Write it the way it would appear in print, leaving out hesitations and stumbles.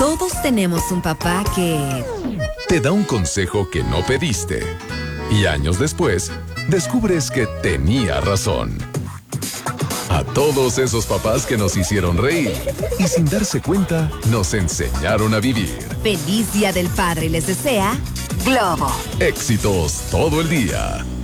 Todos tenemos un papá que te da un consejo que no pediste. Y años después, descubres que tenía razón. A todos esos papás que nos hicieron reír y sin darse cuenta, nos enseñaron a vivir. Feliz Día del Padre les desea Globo. Éxitos todo el día.